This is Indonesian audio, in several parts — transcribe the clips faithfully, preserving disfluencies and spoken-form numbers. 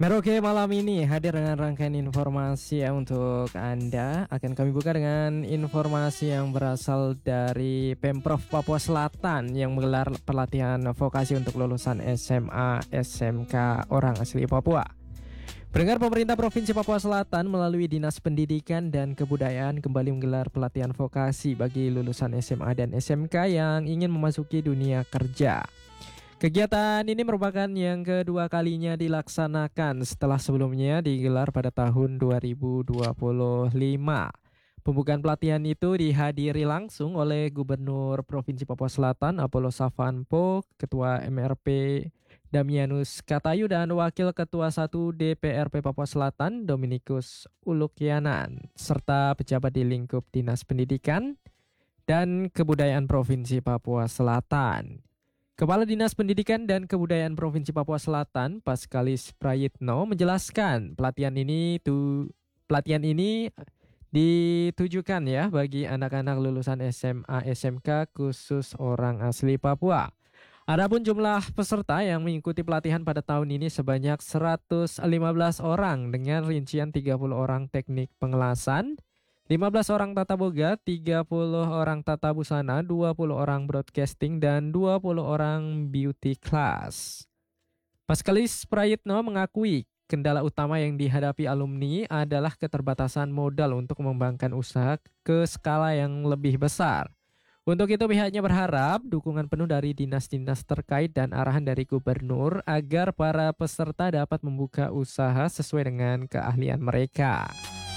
Merauke malam ini hadir dengan rangkaian informasi ya untuk Anda. Akan kami buka dengan informasi yang berasal dari Pemprov Papua Selatan yang menggelar pelatihan vokasi untuk lulusan S M A S M K orang asli Papua. Pendengar, pemerintah Provinsi Papua Selatan melalui Dinas Pendidikan dan Kebudayaan kembali menggelar pelatihan vokasi bagi lulusan S M A dan S M K yang ingin memasuki dunia kerja. Kegiatan ini merupakan yang kedua kalinya dilaksanakan setelah sebelumnya digelar pada tahun dua ribu dua puluh lima. Pembukaan pelatihan itu dihadiri langsung oleh Gubernur Provinsi Papua Selatan Apollo Savanpo, Ketua M R P Damianus Katayu, dan Wakil Ketua satu D P R P Papua Selatan Dominikus Ulukyanan, serta pejabat di lingkup Dinas Pendidikan dan Kebudayaan Provinsi Papua Selatan. Kepala Dinas Pendidikan dan Kebudayaan Provinsi Papua Selatan, Paskalis Prayitno, menjelaskan pelatihan ini tuh pelatihan ini ditujukan ya bagi anak-anak lulusan S M A S M K khusus orang asli Papua. Adapun jumlah peserta yang mengikuti pelatihan pada tahun ini sebanyak seratus lima belas orang dengan rincian tiga puluh orang teknik pengelasan, lima belas orang tata boga, tiga puluh orang tata busana, dua puluh orang broadcasting, dan dua puluh orang beauty class. Paskalis Prayitno mengakui kendala utama yang dihadapi alumni adalah keterbatasan modal untuk mengembangkan usaha ke skala yang lebih besar. Untuk itu pihaknya berharap dukungan penuh dari dinas-dinas terkait dan arahan dari gubernur agar para peserta dapat membuka usaha sesuai dengan keahlian mereka.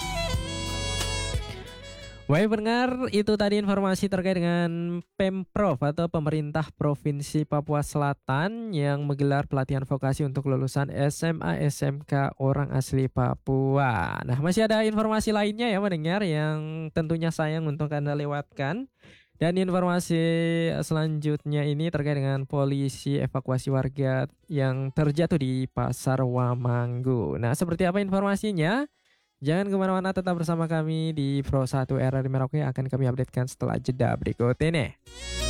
Baik pendengar, itu tadi informasi terkait dengan Pemprov atau Pemerintah Provinsi Papua Selatan yang menggelar pelatihan vokasi untuk lulusan S M A S M K orang asli Papua. Nah, masih ada informasi lainnya ya pendengar yang tentunya sayang untuk Anda lewatkan. Dan informasi selanjutnya ini terkait dengan polisi evakuasi warga yang terjatuh di Pasar Wamanggu. Nah, seperti apa informasinya? Jangan kemana-mana, tetap bersama kami di Pro satu R R Merauke, akan kami updatekan setelah jeda berikut ini.